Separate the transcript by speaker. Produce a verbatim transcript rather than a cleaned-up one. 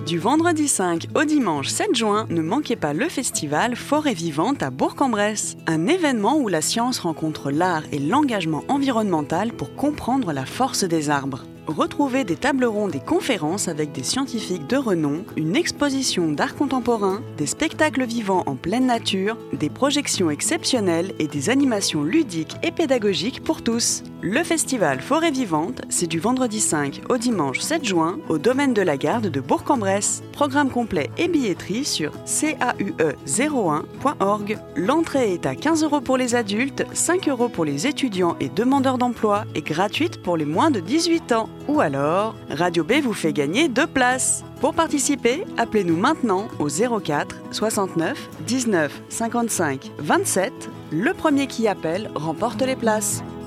Speaker 1: Du vendredi cinq au dimanche sept juin, ne manquez pas le festival Forêt Vivante à Bourg-en-Bresse. Un événement où la science rencontre l'art et l'engagement environnemental pour comprendre la force des arbres. Retrouvez des tables rondes et conférences avec des scientifiques de renom, une exposition d'art contemporain, des spectacles vivants en pleine nature, des projections exceptionnelles et des animations ludiques et pédagogiques pour tous. Le festival Forêt Vivante, c'est du vendredi cinq au dimanche sept juin au domaine de la Garde de Bourg-en-Bresse. Programme complet et billetterie sur c a u e zéro un point org. L'entrée est à quinze euros pour les adultes, cinq euros pour les étudiants et demandeurs d'emploi et gratuite pour les moins de dix-huit ans. Ou alors, Radio B vous fait gagner deux places. Pour participer, appelez-nous maintenant au zéro quatre soixante-neuf dix-neuf cinquante-cinq vingt-sept. Le premier qui appelle remporte les places.